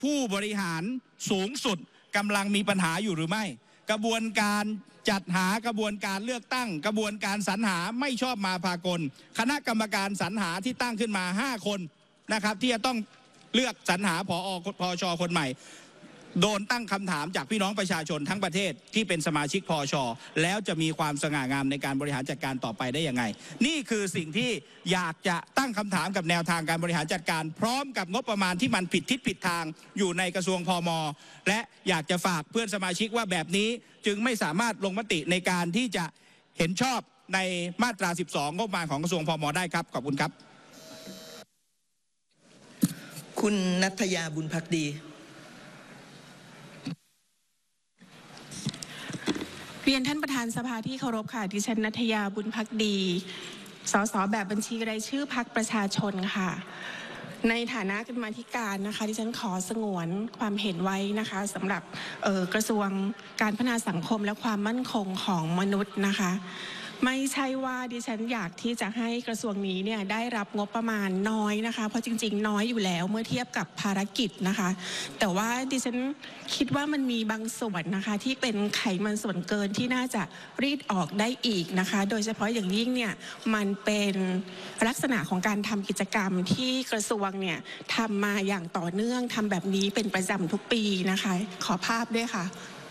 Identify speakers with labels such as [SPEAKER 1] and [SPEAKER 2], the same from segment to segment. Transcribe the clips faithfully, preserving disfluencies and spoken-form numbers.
[SPEAKER 1] ผู้บริหารสูงสุดกำลังมีปัญหาอยู่หรือไม่กระบวนการจัดหากระบวนการเลือกตั้งกระบวนการสรรหาไม่ชอบมาพากลคณะกรรมการสรรหาที่ตั้งขึ้นมาห้าคนนะครับที่จะต้องเลือกสรรหาผอ.พช.คนใหม่โดนตั้งคำถามจากพี่น้องประชาชนทั้งประเทศที่เป็นสมาชิกพช.แล้วจะมีความสง่างามในการบริหารจัดการต่อไปได้ยังไงนี่คือสิ่งที่อยากจะตั้งคำถามกับแนวทางการบริหารจัดการพร้อมกับงบประมาณที่มันผิดทิศผิดทางอยู่ในกระทรวงพม.และอยากจะฝากเพื่อนสมาชิกว่าแบบนี้จึงไม่สามารถลงมติในการที่จะเห็นชอบในมาตราสิบสองงบประมาณของกระทรวงพม.ได้ครับขอบคุณครับ
[SPEAKER 2] คุณณัฐยาบุญภักดี
[SPEAKER 3] เรียนท่านประธานสภาที่เคารพค่ะดิฉันณัฐยาบุญภักดีสสแบบบัญชีรายชื่อพรรคประชาชนค่ะในฐานะกรรมาธิการนะคะดิฉันขอสงวนความเห็นไว้นะคะสำหรับกระทรวงการพัฒนาสังคมและความมั่นคงของมนุษย์นะคะไม่ใช่ว่าดิฉันอยากที่จะให้กระทรวงนี้เนี่ยได้รับงบประมาณน้อยนะคะเพราะจริงๆน้อยอยู่แล้วเมื่อเทียบกับภารกิจนะคะแต่ว่าดิฉันคิดว่ามันมีบางส่วนนะคะที่เป็นไขมันส่วนเกินที่น่าจะรีดออกได้อีกนะคะโดยเฉพาะอย่างยิ่งเนี่ยมันเป็นลักษณะของการทำกิจกรรมที่กระทรวงเนี่ยทำมาอย่างต่อเนื่องทำแบบนี้เป็นประจำทุกปีนะคะขอภาพด้วยค่ะ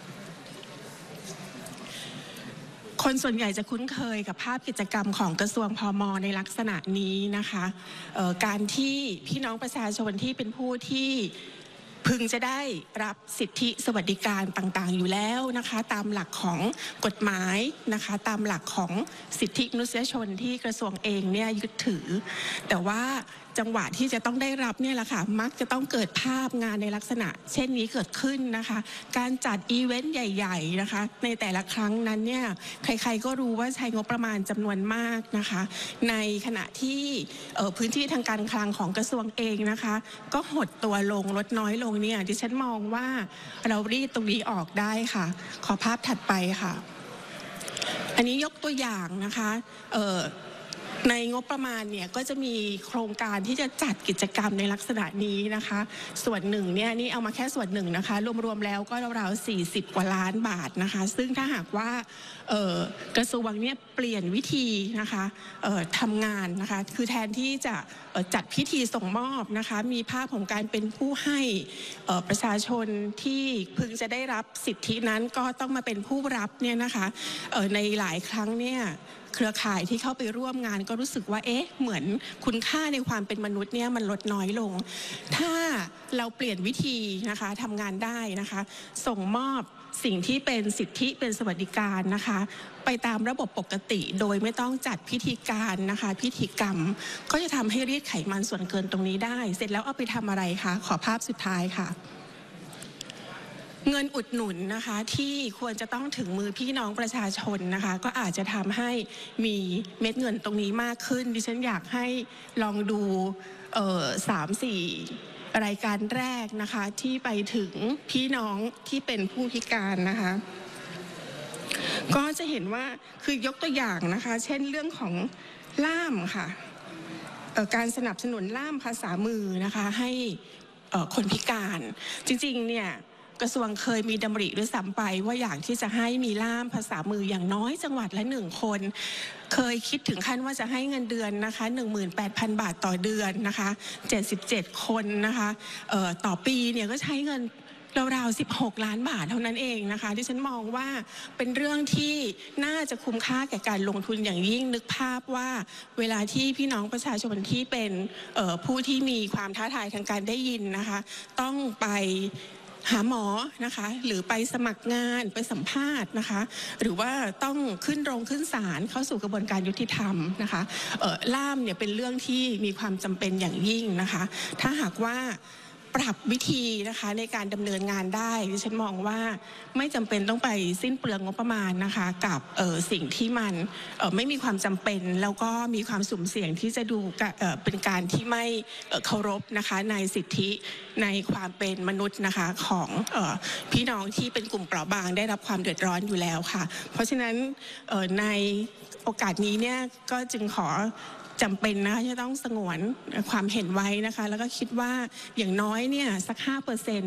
[SPEAKER 3] คนส่วนใหญ่จะคุ้นเคยกับภาพกิจกรรมของกระทรวงพม.ในลักษณะนี้นะคะการที่พี่น้องประชาชนที่เป็นผู้ที่พึงจะได้รับสิทธิสวัสดิการต่างๆอยู่แล้วนะคะตามหลักของกฎหมายนะคะตามหลักของสิทธิมนุษยชนที่กระทรวงเองเนี่ยยึดถือแต่ว่าจังหวะที่จะต้องได้รับเนี่ยแหละค่ะมักจะต้องเกิดภาพงานในลักษณะเช่นนี้เกิดขึ้นนะคะการจัดอีเวนต์ใหญ่ๆนะคะในแต่ละครั้งนั้นเนี่ยใครๆก็รู้ว่าใช้งบประมาณจำนวนมากนะคะในขณะที่พื้นที่ทางการคลังของกระทรวงเองนะคะก็หดตัวลงลดน้อยลงเนี่ยดิฉันมองว่าเรารีดตรงนี้ออกได้ค่ะขอภาพถัดไปค่ะอันนี้ยกตัวอย่างนะคะเอ่อในงบประมาณเนี่ยก็จะมีโครงการที่จะจัดกิจกรรมในลักษณะนี้นะคะส่วนหนึ่งเนี่ยนี่เอามาแค่ส่วนหนึ่งนะคะรวมๆแล้วก็ราวๆสี่สิบกว่าล้านบาทนะคะซึ่งถ้าหากว่ากระทรวงเนี่ยเปลี่ยนวิธีนะคะทำงานนะคะคือแทนที่จะจัดพิธีส่งมอบนะคะมีภาพของการเป็นผู้ให้ประชาชนที่พึงจะได้รับสิทธินั้นก็ต้องมาเป็นผู้รับเนี่ยนะคะในหลายครั้งเนี่ยเครือข่ายที่เข้าไปร่วมงานก็รู้สึกว่าเอ๊ะเหมือนคุณค่าในความเป็นมนุษย์เนี่ยมันลดน้อยลงถ้าเราเปลี่ยนวิธีนะคะทำงานได้นะคะส่งมอบสิ่งที่เป็นสิทธิเป็นสวัสดิการนะคะไปตามระบบปกติโดยไม่ต้องจัดพิธีการนะคะพิธีกรรมก็จะทำให้รีดไขมันส่วนเกินตรงนี้ได้เสร็จแล้วเอาไปทำอะไรคะขอภาพสุดท้ายค่ะเงินอุดหนุนนะคะที่ควรจะต้องถึงมือพี่น้องประชาชนนะคะก็อาจจะทำให้มีเม็ดเงินตรงนี้มากขึ้นดิฉันอยากให้ลองดูสามสี่รายการแรกนะคะที่ไปถึงพี่น้องที่เป็นผู้พิการนะคะก็จะเห็นว่าคือยกตัวอย่างนะคะเช่นเรื่องของล่ามค่ะการสนับสนุนล่ามภาษามือนะคะให้คนพิการจริงๆเนี่ยกระทรวงเคยมีดำริด้วยซ้ำไปว่าอยากที่จะให้มีล่ามภาษามืออย่างน้อยจังหวัดละหนึ่งคนเคยคิดถึงขั้นว่าจะให้เงินเดือนนะคะ หนึ่งหมื่นแปดพัน บาทต่อเดือนนะคะเจ็ดสิบเจ็ดคนนะคะเอ่อต่อปีเนี่ยก็ใช้เงินราวๆสิบหกล้านบาทเท่านั้นเองนะคะที่ฉันมองว่าเป็นเรื่องที่น่าจะคุ้มค่าแก่การลงทุนอย่างยิ่งนึกภาพว่าเวลาที่พี่น้องประชาชนที่เป็นผู้ที่มีความท้าทายทางการได้ยินนะคะต้องไปหาหมอนะคะหรือไปสมัครงานไปสัมภาษณ์นะคะหรือว่าต้องขึ้นโรงขึ้นศาลเข้าสู่กระบวนการยุติธรรมนะคะล่ามเนี่ยเป็นเรื่องที่มีความจำเป็นอย่างยิ่งนะคะถ้าหากว่าปรับวิธีนะคะในการดำเนินงานได้ดิฉันมองว่าไม่จำเป็นต้องไปสิ้นเปลืองงบประมาณนะคะกับสิ่งที่มันไม่มีความจำเป็นแล้วก็มีความสุ่มเสี่ยงที่จะดูเป็นการที่ไม่เคารพนะคะในสิทธิในความเป็นมนุษย์นะคะของพี่น้องที่เป็นกลุ่มเปราะบางได้รับความเดือดร้อนอยู่แล้วค่ะเพราะฉะนั้นในโอกาสนี้เนี่ยก็จึงขอจำเป็นนะคะจะต้องสงวนความเห็นไว้นะคะแล้วก็คิดว่าอย่างน้อยเนี่ยสัก ห้าเปอร์เซ็นต์